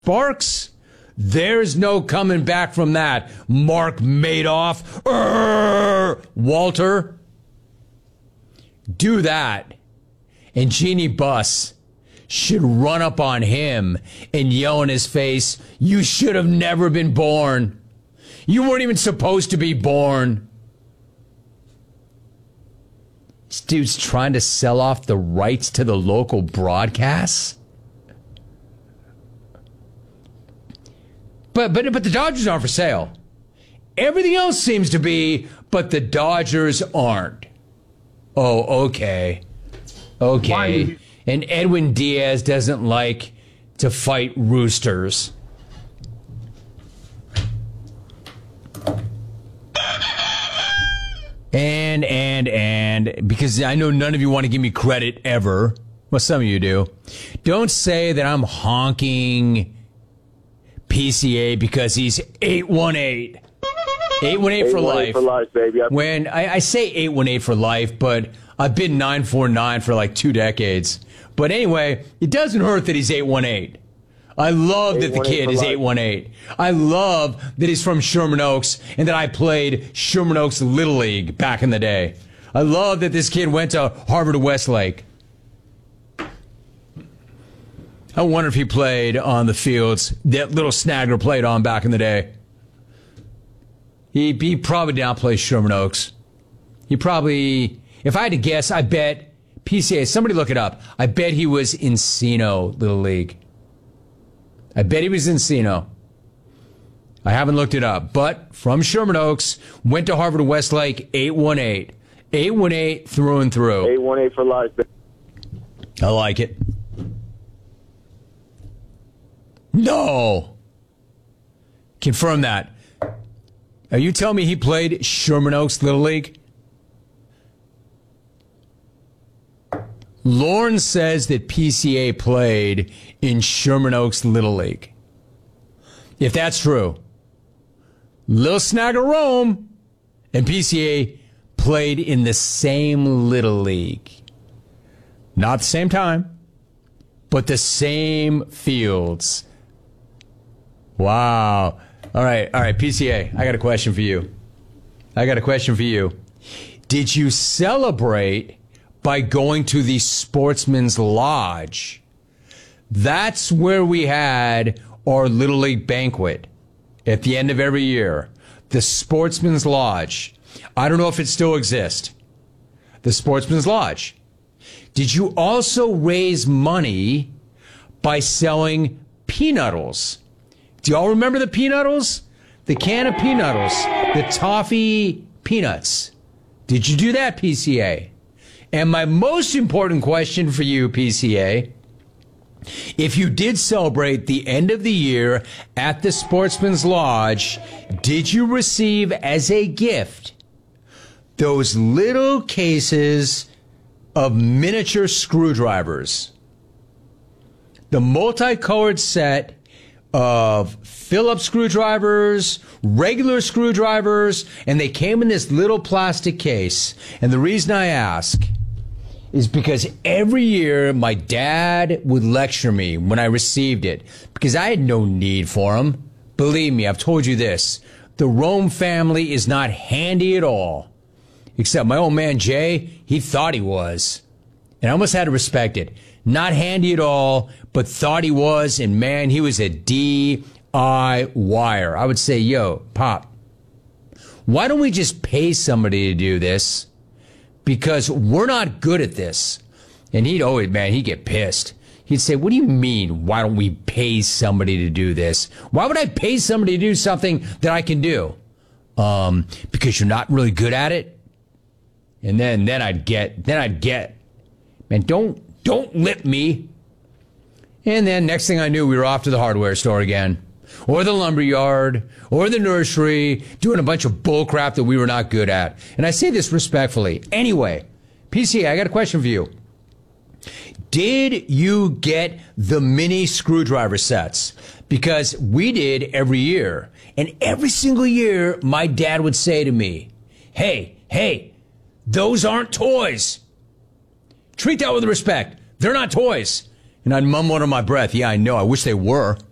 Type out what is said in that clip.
Sparks, there's no coming back from that. Mark Madoff, Walter, do that. And Jeannie Buss should run up on him and yell in his face, you should have never been born. You weren't even supposed to be born. This dude's trying to sell off the rights to the local broadcasts. But the Dodgers aren't for sale. Everything else seems to be, but the Dodgers aren't. Oh, okay. Okay. And Edwin Diaz doesn't like to fight roosters. And because I know none of you want to give me credit ever. Well, some of you do. Don't say that I'm honking PCA because he's 818. 818 for life. For life, baby. When I say 818 for life, but I've been 949 for like 2 decades. But anyway, it doesn't hurt that he's 818. I love that the kid is 818. I love that he's from Sherman Oaks and that I played Sherman Oaks Little League back in the day. I love that this kid went to Harvard Westlake. I wonder if he played on the fields that little Snagger played on back in the day. He probably did not play Sherman Oaks. He probably, if I had to guess, I bet PCA, somebody look it up. I bet he was Encino Little League. I bet he was Encino. I haven't looked it up, but from Sherman Oaks, went to Harvard Westlake, 818. 818 through and through. 818 for life. I like it. No. Confirm that. Are you telling me he played Sherman Oaks Little League? Lauren says that PCA played in Sherman Oaks Little League. If that's true, Lil Snagger Rome and PCA played in the same Little League. Not the same time, but the same fields. Wow. All right, PCA, I got a question for you. Did you celebrate by going to the Sportsman's Lodge? That's where we had our Little League banquet at the end of every year. The Sportsman's Lodge. I don't know if it still exists. The Sportsman's Lodge. Did you also raise money by selling Peanuttles? Do y'all remember the Peanuttles? The can of Peanuttles. The toffee peanuts. Did you do that, PCA? And my most important question for you, PCA, if you did celebrate the end of the year at the Sportsman's Lodge, did you receive as a gift those little cases of miniature screwdrivers? The multicolored set of Phillips screwdrivers, regular screwdrivers, and they came in this little plastic case. And the reason I ask is because every year my dad would lecture me when I received it because I had no need for them. Believe me, I've told you this. The Rome family is not handy at all. Except my old man Jay, he thought he was. And I almost had to respect it. Not handy at all, but thought he was, and man, he was a DIYer. I would say, yo, Pop, why don't we just pay somebody to do this? Because we're not good at this. And he'd get pissed. He'd say, what do you mean, why don't we pay somebody to do this? Why would I pay somebody to do something that I can do? Because you're not really good at it? And then I'd get, man, don't lip me. And then next thing I knew, we were off to the hardware store again, or the lumber yard, or the nursery, doing a bunch of bullcrap that we were not good at. And I say this respectfully. Anyway, PCA, I got a question for you. Did you get the mini screwdriver sets? Because we did every year. And every single year, my dad would say to me, hey, those aren't toys. Treat that with respect. They're not toys. And I'd mumble under my breath, yeah, I know. I wish they were.